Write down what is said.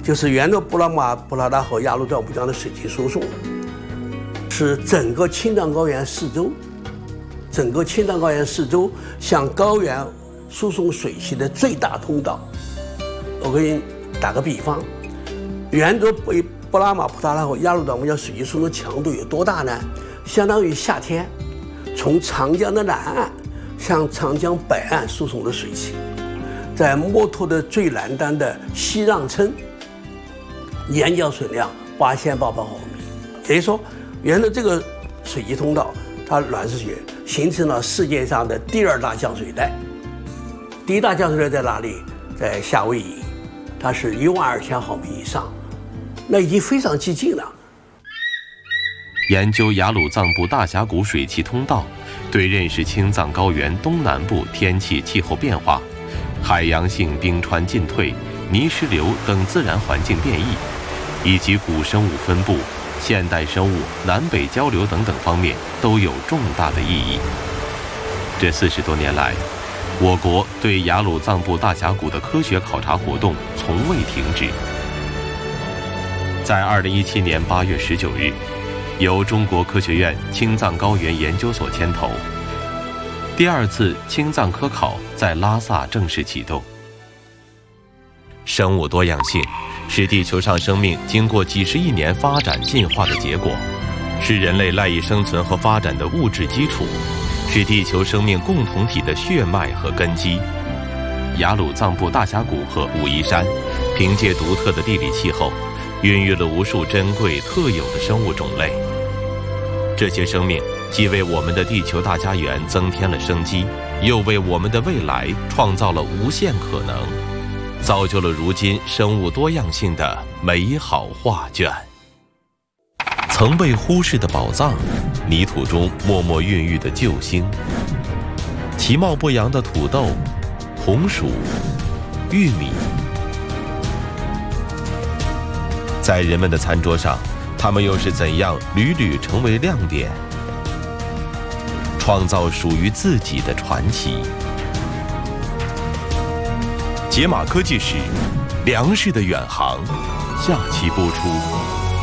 就是沿着布拉马布拉达河雅鲁藏布江的水系输送，是整个青藏高原四周向高原输送水系的最大通道。我给你打个比方，沿着布拉马布拉达河雅鲁藏布江水系输送强度有多大呢？相当于夏天从长江的南岸向长江北岸输送的水系，在墨脱的最南端的西让村，沿江水量8800毫米，也就是说，沿着这个水系通道，它暖湿雪形成了世界上的第2大降水带。第1大降水带在哪里？在夏威夷，它是12000毫米以上，那已经非常接近了。 研究雅鲁藏布大峡谷水系通道，对认识青藏高原东南部天气气候变化、海洋性冰川进退、泥石流等自然环境变异，以及古生物分布、现代生物南北交流等等方面都有重大的意义。这40多年来，我国对雅鲁藏布大峡谷的科学考察活动从未停止。在2017年8月19日，由中国科学院青藏高原研究所牵头，第2次青藏科考在拉萨正式启动。生物多样性是地球上生命经过几十亿年发展进化的结果，是人类赖以生存和发展的物质基础，是地球生命共同体的血脉和根基。雅鲁藏布大峡谷和武夷山凭借独特的地理气候，孕育了无数珍贵特有的生物种类。这些生命既为我们的地球大家园增添了生机，又为我们的未来创造了无限可能，造就了如今生物多样性的美好画卷。曾被忽视的宝藏，泥土中默默孕育的救星，其貌不扬的土豆、红薯、玉米，在人们的餐桌上，他们又是怎样屡屡成为亮点，创造属于自己的传奇？解码科技史，粮食的远航，下期播出。